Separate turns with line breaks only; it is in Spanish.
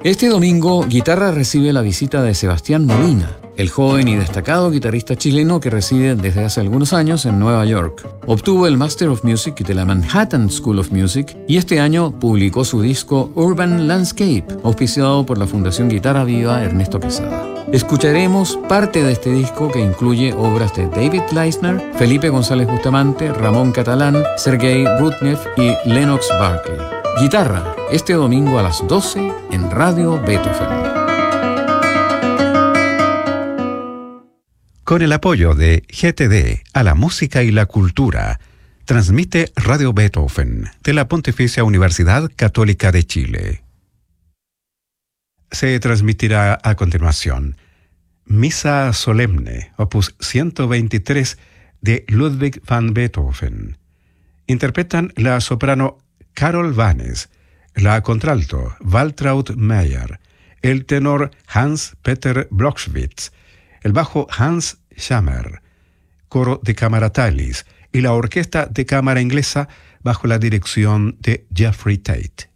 Este domingo, Guitarra recibe la visita de Sebastián Molina, el joven y destacado guitarrista chileno que reside desde hace algunos años en Nueva York. Obtuvo el Master of Music de la Manhattan School of Music y este año publicó su disco Urban Landscape, auspiciado por la Fundación Guitarra Viva Ernesto Quesada. Escucharemos parte de este disco que incluye obras de David Leisner, Felipe González Bustamante, Ramón Catalán, Sergei Rudnev y Lennox Barkley. Guitarra, este domingo a las 12 en Radio Beethoven.
Con el apoyo de GTD a la música y la cultura, transmite Radio Beethoven de la Pontificia Universidad Católica de Chile. Se transmitirá a continuación Misa Solemne, opus 123 de Ludwig van Beethoven. Interpretan la soprano Carol Vanes, la contralto Waltraud Meyer, el tenor Hans-Peter Blockschwitz, el bajo Hans Schammer, coro de cámara Tallis y la orquesta de cámara inglesa bajo la dirección de Jeffrey Tate.